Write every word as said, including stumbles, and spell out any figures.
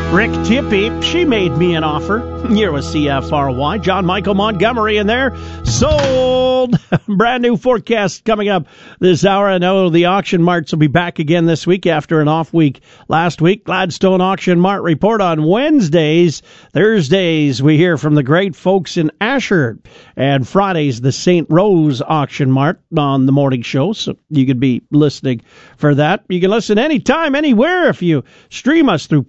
Rick Tippy, she made me an offer. Here with C F R Y. John Michael Montgomery in there. Sold. Brand new forecast coming up this hour. I know the auction marts will be back again this week after an off week last week. Gladstone Auction Mart report on Wednesdays. Thursdays, we hear from the great folks in Asher. And Fridays, the Saint Rose Auction Mart on the morning show. So you could be listening for that. You can listen anytime, anywhere if you stream us through